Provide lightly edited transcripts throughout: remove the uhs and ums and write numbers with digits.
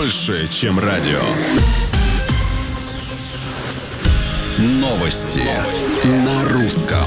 больше, чем радио. Новости на русском.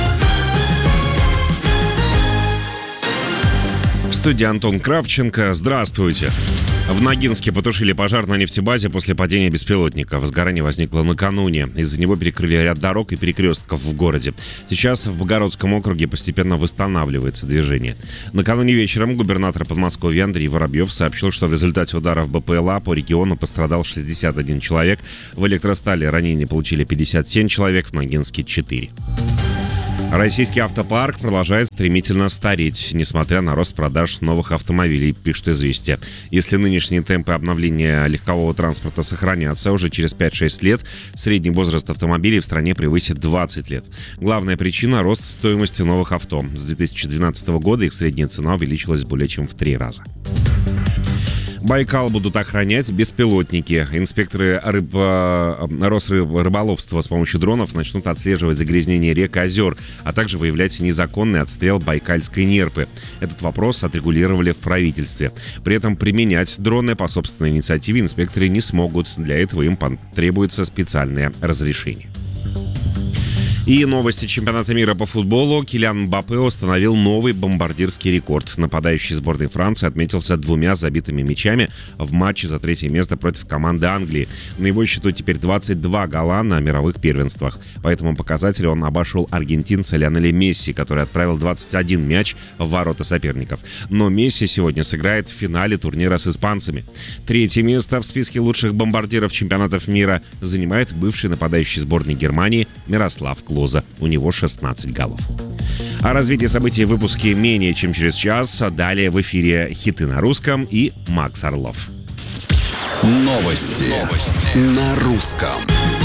В студии Антон Кравченко. Здравствуйте. В Ногинске потушили пожар на нефтебазе после падения беспилотника. Возгорание возникло накануне. Из-за него перекрыли ряд дорог и перекрестков в городе. Сейчас в Богородском округе постепенно восстанавливается движение. Накануне вечером губернатор Подмосковья Андрей Воробьев сообщил, что в результате ударов БПЛА по региону пострадал 61 человек. В Электростали ранения получили 57 человек, в Ногинске 4. Российский автопарк продолжает стремительно стареть, несмотря на рост продаж новых автомобилей, пишет «Известия». Если нынешние темпы обновления легкового транспорта сохранятся, уже через 5-6 лет средний возраст автомобилей в стране превысит 20 лет. Главная причина – рост стоимости новых авто. С 2012 года их средняя цена увеличилась более чем в 3 раза. Байкал будут охранять беспилотники. Инспекторы Росрыболовства с помощью дронов начнут отслеживать загрязнение рек и озер, а также выявлять незаконный отстрел байкальской нерпы. Этот вопрос отрегулировали в правительстве. При этом применять дроны по собственной инициативе инспекторы не смогут. Для этого им потребуется специальное разрешение. И новости чемпионата мира по футболу. Килиан Мбаппе установил новый бомбардирский рекорд. Нападающий сборной Франции отметился 2 забитыми мячами в матче за 3-е место против команды Англии. На его счету теперь 22 гола на мировых первенствах. По этому показателю он обошел аргентинца Лионеля Месси, который отправил 21 мяч в ворота соперников. Но Месси сегодня сыграет в финале турнира с испанцами. 3-е место в списке лучших бомбардиров чемпионатов мира занимает бывший нападающий сборной Германии Мирослав Клоза. У него 16 голов. О развитии событий в выпуске менее чем через час. Далее в эфире хиты на русском и Макс Орлов. Новости на русском.